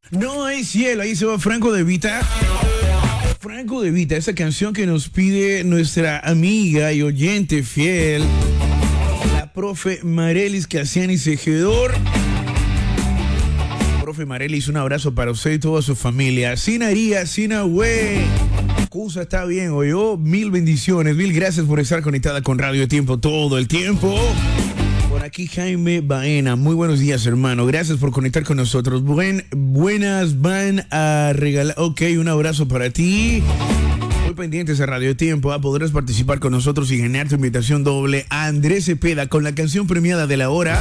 No hay cielo, ahí se va Franco De Vita. Franco De Vita, esa canción que nos pide nuestra amiga y oyente fiel, la profe Marelis Casiani Cejedor. Profe Marelis, un abrazo para usted y toda su familia. Sin haría, sin agüe. Cusa está bien, oyó. Mil bendiciones, mil gracias por estar conectada con Radio Tiempo todo el tiempo. Por aquí Jaime Baena, muy buenos días, hermano. Gracias por conectar con nosotros. Buenas, van a regalar. Ok, un abrazo para ti. Muy pendientes a Radio Tiempo. Podrás participar con nosotros y ganar tu invitación doble a Andrés Cepeda con la canción premiada de la hora.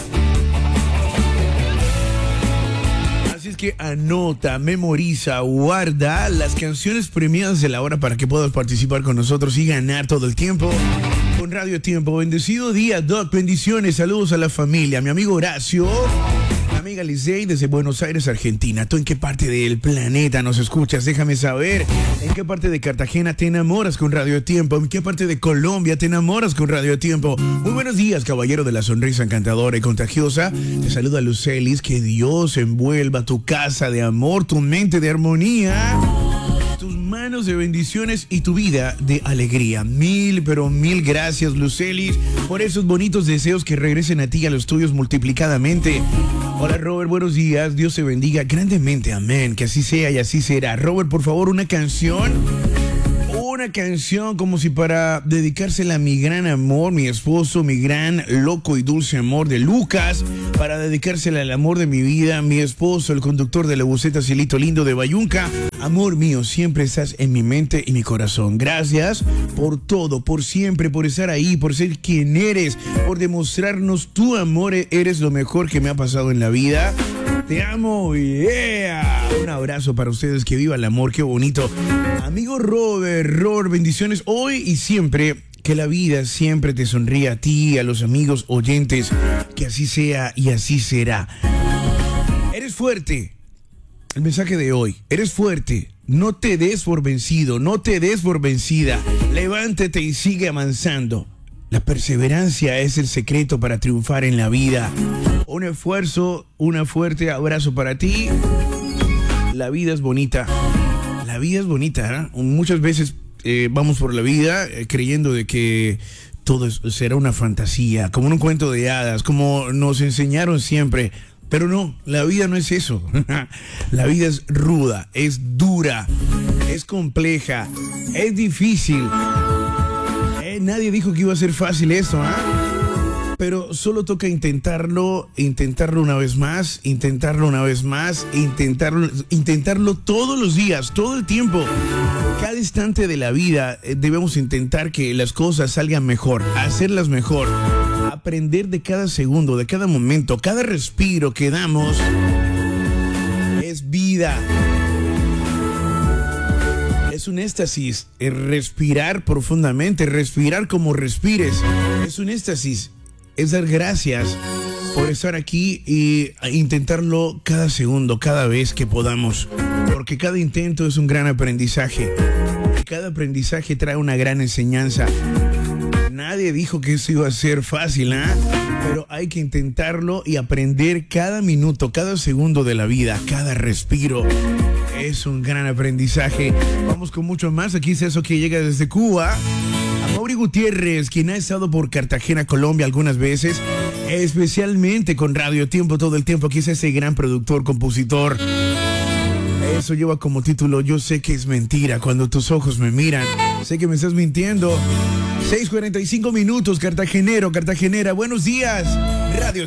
Así es que anota, memoriza, guarda las canciones premiadas de la hora para que puedas participar con nosotros y ganar todo el tiempo. Con Radio Tiempo, bendecido día, Doc, bendiciones, saludos a la familia, mi amigo Horacio, mi amiga Lisey desde Buenos Aires, Argentina. ¿Tú en qué parte del planeta nos escuchas? Déjame saber. ¿En qué parte de Cartagena te enamoras con Radio Tiempo? ¿En qué parte de Colombia te enamoras con Radio Tiempo? Muy buenos días, caballero de la sonrisa encantadora y contagiosa. Te saluda Lucelis, que Dios envuelva tu casa de amor, tu mente de armonía, tus manos de bendiciones y tu vida de alegría. Mil, pero mil gracias, Lucelis, por esos bonitos deseos que regresen a ti y a los tuyos multiplicadamente. Hola, Robert, buenos días. Dios te bendiga grandemente. Amén. Que así sea y así será. Robert, por favor, una canción como si para dedicársela a mi gran amor, mi esposo, mi gran loco y dulce amor de Lucas, para dedicársela al amor de mi vida, mi esposo, el conductor de la buseta Cielito Lindo de Bayunca. Amor mío, siempre estás en mi mente y mi corazón. Gracias por todo, por siempre, por estar ahí, por ser quien eres, por demostrarnos tu amor. Eres lo mejor que me ha pasado en la vida. Te amo, yeah. Un abrazo para ustedes, que viva el amor, qué bonito. Amigo Robert, bendiciones hoy y siempre. Que la vida siempre te sonríe a ti, a los amigos oyentes. Que así sea y así será. Eres fuerte. El mensaje de hoy. Eres fuerte. No te des por vencido, no te des por vencida. Levántate y sigue avanzando. La perseverancia es el secreto para triunfar en la vida. Un esfuerzo, un fuerte abrazo para ti. La vida es bonita. La vida es bonita, ¿eh? Muchas veces vamos por la vida creyendo de que todo será una fantasía, como un cuento de hadas, como nos enseñaron siempre. Pero no, la vida no es eso. La vida es ruda, es dura, es compleja, es difícil. Nadie dijo que iba a ser fácil eso, ¿ah? Pero solo toca intentarlo una vez más, intentarlo todos los días, todo el tiempo. Cada instante de la vida debemos intentar que las cosas salgan mejor, hacerlas mejor, aprender de cada segundo, de cada momento, cada respiro que damos es vida. Es un éxtasis, respirar profundamente, respirar como respires. Es un éxtasis, es dar gracias por estar aquí e intentarlo cada segundo, cada vez que podamos. Porque cada intento es un gran aprendizaje. Y cada aprendizaje trae una gran enseñanza. Nadie dijo que eso iba a ser fácil, ¿eh? Pero hay que intentarlo y aprender cada minuto, cada segundo de la vida, cada respiro. Es un gran aprendizaje. Vamos con mucho más. Aquí es eso que llega desde Cuba. A Mauri Gutiérrez, quien ha estado por Cartagena, Colombia algunas veces, especialmente con Radio Tiempo todo el tiempo. Aquí es ese gran productor, compositor. Eso lleva como título: Yo sé que es mentira cuando tus ojos me miran. Sé que me estás mintiendo. 6:45 minutos, cartagenero, cartagenera. Buenos días, Radio